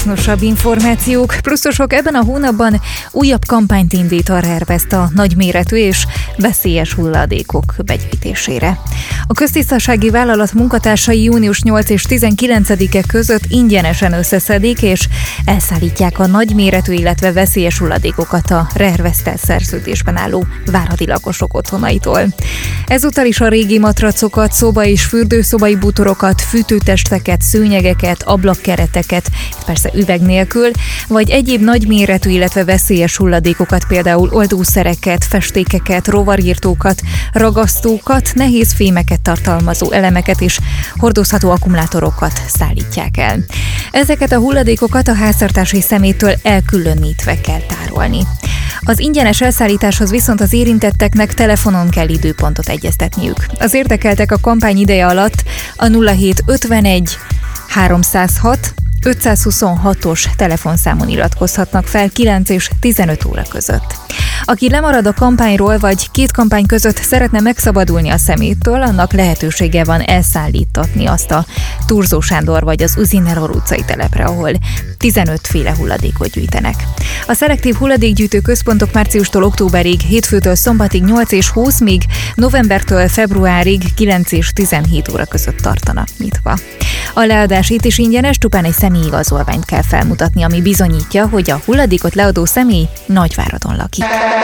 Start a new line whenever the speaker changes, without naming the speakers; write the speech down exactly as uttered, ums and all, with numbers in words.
leghasznosabb információk. Pluszosok ebben a hónapban újabb kampányt indít a RERVESZT a nagyméretű és veszélyes hulladékok begyűjtésére. A köztisztasági vállalat munkatársai június nyolcadika és tizenkilencedike között ingyenesen összeszedik és elszállítják a nagyméretű, illetve veszélyes hulladékokat a RERVESZT-tel szerződésben álló váradi lakosok otthonaitól. Ezúttal is a régi matracokat, szoba- és fürdőszobai bútorokat, fűtőtesteket, szőnyegeket, ablakkereteket, persze üveg nélkül, vagy egyéb nagyméretű, illetve veszélyes hulladékokat, például oldószereket, festékeket, rovarírtókat, ragasztókat, nehéz fémeket tartalmazó elemeket és hordozható akkumulátorokat szállítják el. Ezeket a hulladékokat a háztartási szeméttől elkülönítve kell tárolni. Az ingyenes elszállításhoz viszont az érintetteknek telefonon kell időpontot egyeztetniük. Az érdekeltek a kampány ideje alatt a nulla hét ötvenegy háromszázhat ötszázhuszonhatos telefonszámon iratkozhatnak fel kilenc és tizenöt óra között. Aki lemarad a kampányról, vagy két kampány között szeretne megszabadulni a szeméttől, annak lehetősége van elszállítatni azt a Thurzó Sándor vagy az Uzineror utcai telepre, ahol tizenöt féle hulladékot gyűjtenek. A szelektív hulladékgyűjtő központok márciustól októberig, hétfőtől szombatig nyolc és húsz, míg novembertől februárig kilenc és tizenhét óra között tartanak nyitva. A leadás itt is ingyenes, csupán egy személyigazolványt kell felmutatni, ami bizonyítja, hogy a hulladékot leadó személy Nagyváradon lakik.